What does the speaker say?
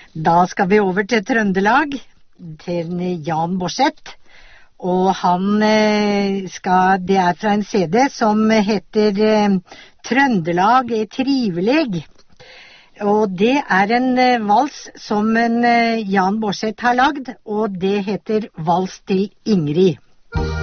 Da skal vi over til Trøndelag, til Jan Borseth. Og det fra en CD som heter Trøndelag er trivelig. Og det er en vals som Jan Borseth har lagd, og det heter Vals til Ingrid.